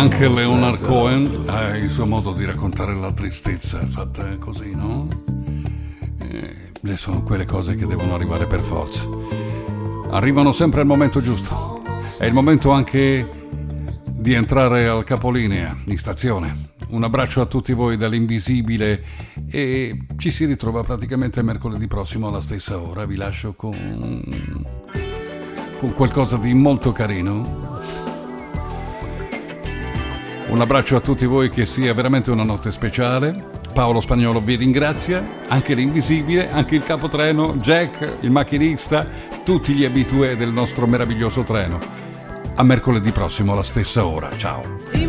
anche Leonard Cohen ha il suo modo di raccontare la tristezza fatta così, no? Le sono quelle cose che devono arrivare per forza. Arrivano sempre al momento giusto. È il momento anche di entrare al capolinea, in stazione. Un abbraccio a tutti voi dall'Invisibile e ci si ritrova praticamente mercoledì prossimo alla stessa ora. Vi lascio con qualcosa di molto carino. Un abbraccio a tutti voi, che sia veramente una notte speciale. Paolo Spagnolo vi ringrazia, anche l'Invisibile, anche il capotreno, Jack, il macchinista, tutti gli abitué del nostro meraviglioso treno. A mercoledì prossimo alla stessa ora. Ciao.